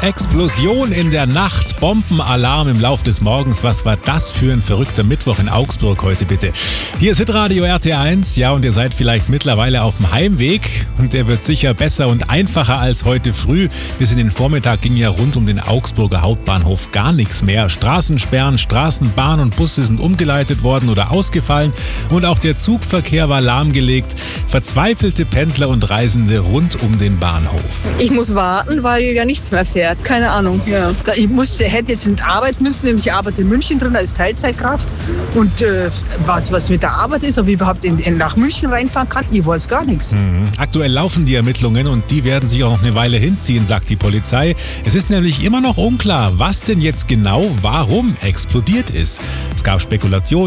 Explosion in der Nacht, Bombenalarm im Lauf des Morgens. Was war das für ein verrückter Mittwoch in Augsburg heute bitte? Hier ist Hitradio RT1, ja, und ihr seid vielleicht mittlerweile auf dem Heimweg und der wird sicher besser und einfacher als heute früh. Bis in den Vormittag ging ja rund um den Augsburger Hauptbahnhof gar nichts mehr. Straßensperren, Straßenbahn und Busse sind umgeleitet worden oder ausgefallen und auch der Zugverkehr war lahmgelegt. Verzweifelte Pendler und Reisende rund um den Bahnhof. Ich muss warten, weil ja nichts mehr fährt. Keine Ahnung. Ja. Ich hätte jetzt in die Arbeit müssen, nämlich ich arbeite in München drin als Teilzeitkraft. Und was mit der Arbeit ist, ob ich überhaupt nach München reinfahren kann, ich weiß gar nichts. Aktuell laufen die Ermittlungen und die werden sich auch noch eine Weile hinziehen, sagt die Polizei. Es ist nämlich immer noch unklar, was denn jetzt genau warum explodiert ist. Es gab Spekulationen.